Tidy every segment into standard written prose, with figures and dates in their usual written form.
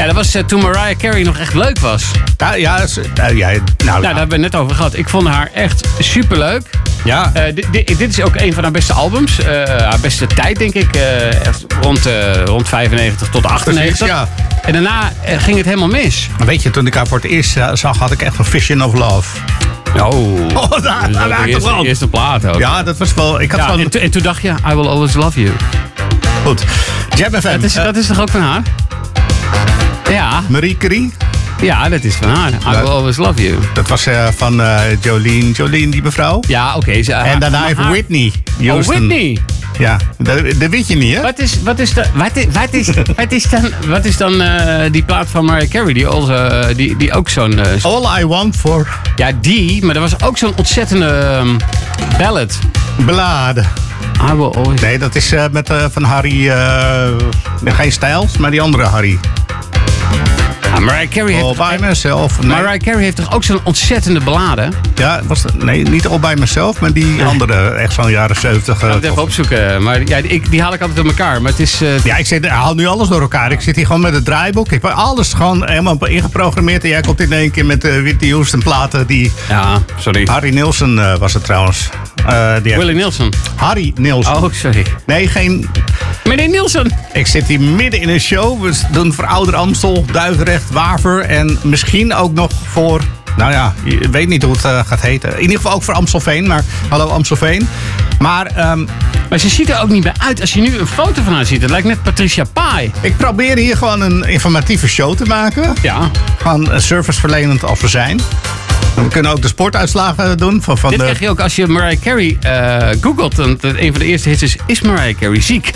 dat was toen Mariah Carey nog echt leuk was. Nou, Daar hebben we het net over gehad. Ik vond haar echt superleuk. ja. Dit is ook een van haar beste albums. Haar beste tijd, denk ik. Rond 95 tot 98. Precies, ja. En daarna ging het helemaal mis. Maar weet je, toen ik haar voor het eerst zag, had ik echt een Vision of Love. De eerste plaat ook. Ja, dat was wel... Ik had Ja, gewoon... en toen dacht je, I will always love you. Goed. Jam FM. Dat is toch ook van haar? Ja, Marie Curie. ja, dat is van haar. I will always love you. Dat was van Jolene. Jolene, die mevrouw. Ja, oké. En daarna even Whitney Houston. Whitney. Ja, dat weet je niet, hè? Wat is dan die plaat van Mariah Carey? Die ook zo'n... All I Want For ja, maar er was ook zo'n ontzettende ballad. Ballade. I will always... Nee, dat is van Harry... geen Styles, maar die andere Harry. Mariah Carey heeft... All By Myself. Nee. Mariah Carey heeft toch ook zo'n ontzettende ballade? Ja, nee, niet All By Myself, maar die andere, echt zo'n jaren 70. Ik ga het even opzoeken. Maar ja, die haal ik altijd op elkaar. Maar het is... Ja, ik haal nu alles door elkaar. Ik zit hier gewoon met het draaiboek. Ik heb alles gewoon helemaal ingeprogrammeerd. En jij komt in één keer met Whitney Houston platen. Ja, sorry. Harry Nilsson was het trouwens. Willie Nelson. Harry Nilsson. Oh, sorry. Nee, geen... Meneer Nielsen. Ik zit hier midden in een show. We doen voor Ouder Amstel, Duivendrecht, Waver. En misschien ook nog voor... Nou ja, je weet niet hoe het gaat heten. In ieder geval ook voor Amstelveen. Maar hallo Amstelveen. Maar ze ziet er ook niet meer uit. Als je nu een foto van haar ziet, het lijkt net Patricia Pai. ik probeer hier gewoon een informatieve show te maken. Ja. Gewoon serviceverlenend als we zijn. We kunnen ook de sportuitslagen doen. Dit krijg je ook als je Mariah Carey googelt. Want een van de eerste hits is Mariah Carey ziek.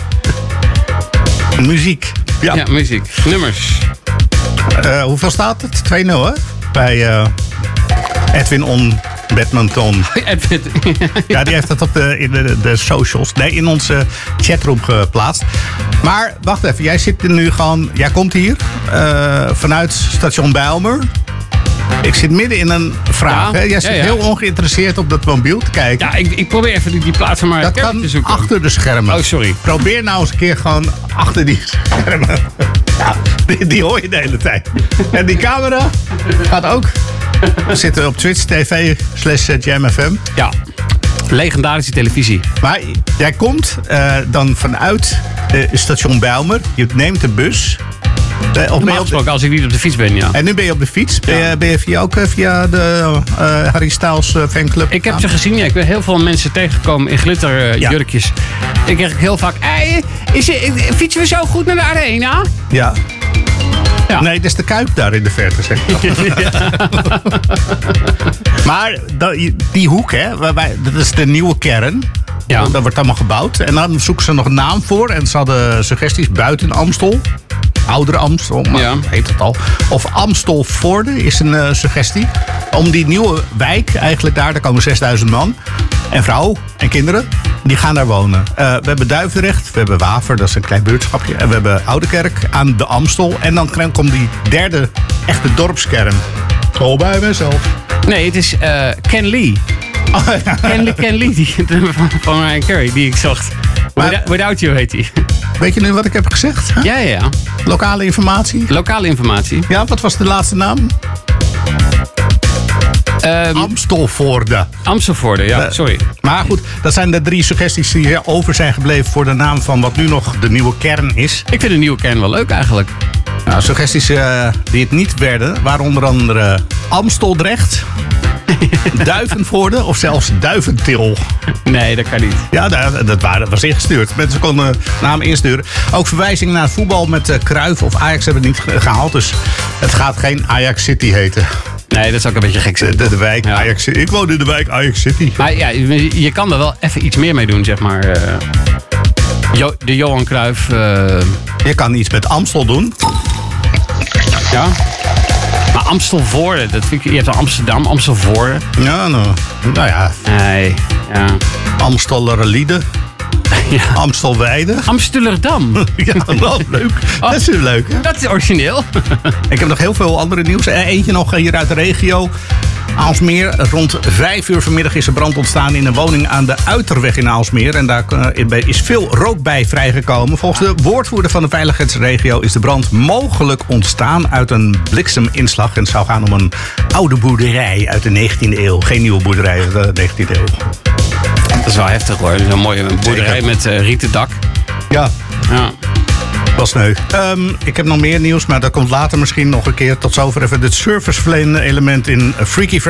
Muziek. Ja, muziek. Nummers. Hoeveel staat het? 2-0, hè? Bij Edwin On Badminton. Ja, die heeft dat in de socials. Nee, in onze chatroom geplaatst. Maar wacht even, jij zit er nu gewoon... Jij komt hier vanuit station Bijlmer. Ik zit midden in een vraag. Ja, hè? Jij zit heel ongeïnteresseerd op dat mobiel te kijken. Ja, ik probeer even die plaats van Mariah Dat Carey te zoeken. kan achter de schermen. Oh, sorry. Probeer nou eens een keer gewoon achter die schermen. Ja, die hoor je de hele tijd. En die camera gaat ook. We zitten op Twitch TV/JamFM. Ja, legendarische televisie. Maar jij komt dan vanuit station Bijlmer. Je neemt de bus. Normaal gesproken als ik niet op de fiets ben, ja. En nu ben je op de fiets. Ben je ook via de Harry Styles fanclub? Ik heb ze gezien, ja. Ik ben heel veel mensen tegengekomen in glitterjurkjes. Ik krijg heel vaak... fietsen we zo goed naar de arena? Ja. Ja. Nee, dat is de Kuip daar in de verte, zeg ik. Maar die hoek, hè, dat is de nieuwe kern. Ja. Dat wordt allemaal gebouwd. En dan zoeken ze nog een naam voor. En ze hadden suggesties buiten Amstel. Oudere Amstel, maar heet het al. Of Amstelvoorde is een suggestie. Om die nieuwe wijk, eigenlijk daar komen 6000 man. En vrouw en kinderen, die gaan daar wonen. We hebben Duivendrecht, we hebben Waver, dat is een klein buurtschapje. En we hebben Oudekerk aan de Amstel. En dan komt die derde echte dorpskern. Al bij mezelf. Nee, het is Ken Lee. Oh, ja. Ken Lee, die van Mariah Carey, die ik zocht. Without You heet hij. Weet je nu wat ik heb gezegd? Huh? Ja. Lokale informatie? Lokale informatie. Ja, wat was de laatste naam? Amstelvoorde. Amstelvoorde, ja, sorry. Maar goed, dat zijn de 3 suggesties die over zijn gebleven voor de naam van wat nu nog de nieuwe kern is. Ik vind de nieuwe kern wel leuk eigenlijk. Nou, suggesties die het niet werden, waren onder andere Amsteldrecht, Duivenvoorde of zelfs Duiventil. Nee, dat kan niet. Ja, dat was ingestuurd. Mensen konden namen insturen. Ook verwijzingen naar het voetbal met Cruijff of Ajax hebben het niet gehaald. Dus het gaat geen Ajax City heten. Nee, dat is ook een beetje gek zijn. De wijk Ajax City. Ik woon in de wijk Ajax City. Maar ja, je kan er wel even iets meer mee doen, zeg maar. De Johan Cruijff. Je kan iets met Amstel doen. Ja. Maar Amstelvoorde, dat vind ik, je hebt dan Amsterdam, Amstelvoorde. Ja, nou ja. Nee, ja. Amstellerliede. Ja. Amstelweide. Amsterdam. Ja, wel leuk. Dat is leuk, hè? Dat is origineel. Ik heb nog heel veel andere nieuws. Eentje nog hier uit de regio. Aalsmeer. Rond 5 uur vanmiddag is er brand ontstaan in een woning aan de Uiterweg in Aalsmeer. En daar is veel rook bij vrijgekomen. Volgens de woordvoerder van de veiligheidsregio is de brand mogelijk ontstaan uit een blikseminslag. En het zou gaan om een oude boerderij uit de 19e eeuw. Geen nieuwe boerderij uit de 19e eeuw. Dat is wel heftig hoor. Een mooie boerderij met rieten dak. Ja. Dat is sneu. Ik heb nog meer nieuws, maar dat komt later misschien nog een keer. Tot zover even het serviceverlenende element in Freaky Friday.